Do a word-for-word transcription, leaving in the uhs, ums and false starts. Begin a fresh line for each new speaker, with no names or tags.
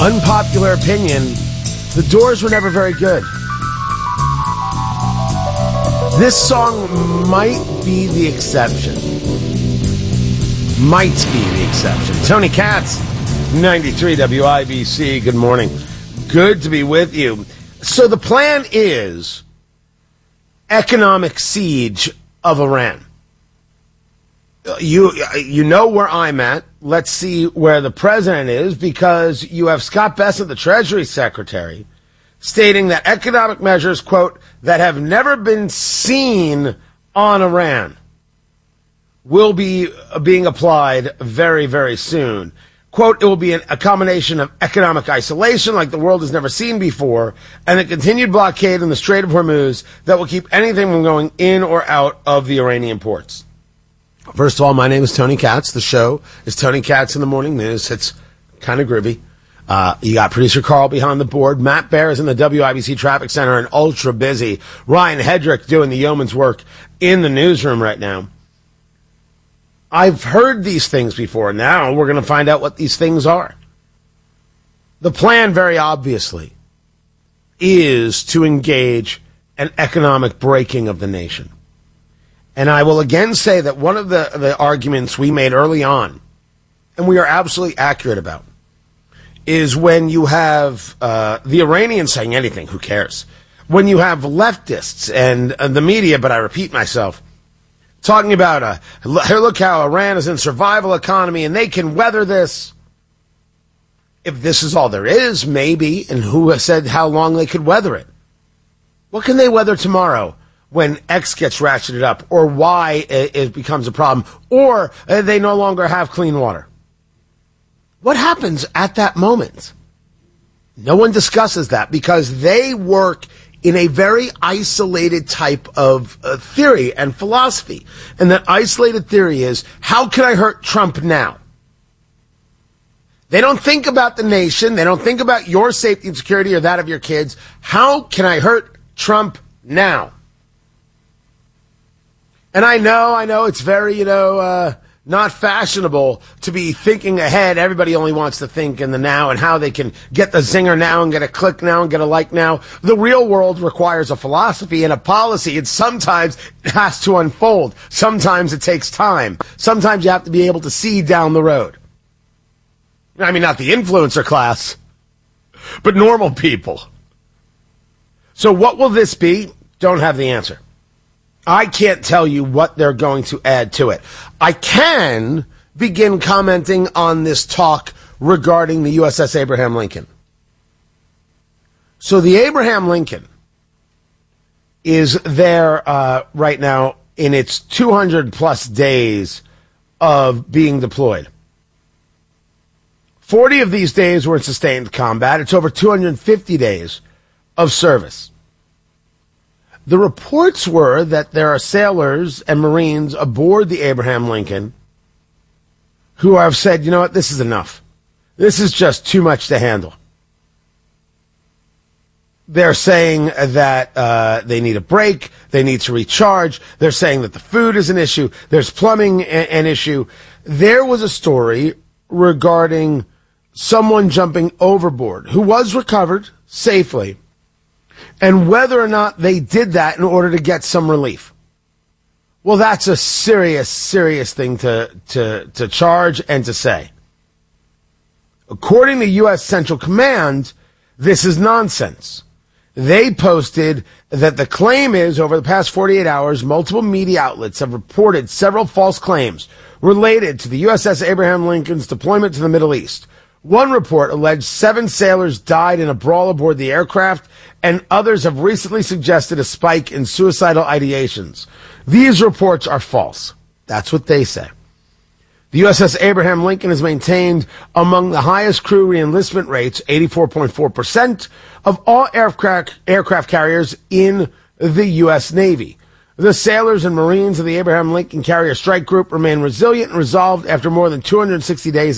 Unpopular opinion, the Doors were never very good. This song might be the exception. Might be the exception. Tony Katz, ninety-three W I B C. Good morning. Good to be with you. So the plan is economic siege of Iran. You you know where I'm at. Let's see where the president is, because you have Scott Bessent, the Treasury Secretary, stating that economic measures, quote, that have never been seen on Iran will be being applied very, very soon. Quote, it will be an, a combination of economic isolation like the world has never seen before, and a continued blockade in the Strait of Hormuz that will keep anything from going in or out of the Iranian ports. First of all, my name is Tony Katz. The show is Tony Katz in the Morning News. It's kind of groovy. Uh, you got producer Carl behind the board. Matt Bear is in the W I B C Traffic Center and ultra busy. Ryan Hedrick doing the yeoman's work in the newsroom right now. I've heard these things before. Now we're going to find out what these things are. The plan, very obviously, is to engage an economic breaking of the nation. And I will again say that one of the, the arguments we made early on, and we are absolutely accurate about, is when you have uh, the Iranians saying anything, who cares? When you have leftists and, and the media, but I repeat myself, talking about, uh, here, look how Iran is in survival economy and they can weather this. If this is all there is, maybe, and who has said how long they could weather it? What can they weather tomorrow when X gets ratcheted up, or Y it, it becomes a problem, or uh, they no longer have clean water? What happens at that moment? No one discusses that, because they work in a very isolated type of uh, theory and philosophy. And that isolated theory is, how can I hurt Trump now? They don't think about the nation. They don't think about your safety and security or that of your kids. How can I hurt Trump now? And I know, I know it's very, you know, uh, not fashionable to be thinking ahead. Everybody only wants to think in the now and how they can get the zinger now and get a click now and get a like now. The real world requires a philosophy and a policy, and sometimes it has to unfold. Sometimes it takes time. Sometimes you have to be able to see down the road. I mean, not the influencer class, but normal people. So what will this be? Don't have the answer. I can't tell you what they're going to add to it. I can begin commenting on this talk regarding the U S S Abraham Lincoln. So the Abraham Lincoln is there uh, right now in its two hundred plus days of being deployed. forty of these days were in sustained combat. It's over two hundred fifty days of service. The reports were that there are sailors and Marines aboard the Abraham Lincoln who have said, you know what, this is enough. This is just too much to handle. They're saying that uh, they need a break. They need to recharge. They're saying that the food is an issue. There's plumbing a- an issue. There was a story regarding someone jumping overboard who was recovered safely, and whether or not they did that in order to get some relief. Well, that's a serious, serious thing to, to, to charge and to say. According to U S Central Command, this is nonsense. They posted that the claim is, over the past forty-eight hours, multiple media outlets have reported several false claims related to the U S S Abraham Lincoln's deployment to the Middle East. One report alleged seven sailors died in a brawl aboard the aircraft, and others have recently suggested a spike in suicidal ideations. These reports are false. That's what they say. The U S S Abraham Lincoln has maintained among the highest crew reenlistment rates, eighty-four point four percent, of all aircraft, aircraft carriers in the U S Navy. The sailors and Marines of the Abraham Lincoln Carrier Strike Group remain resilient and resolved after more than two hundred sixty days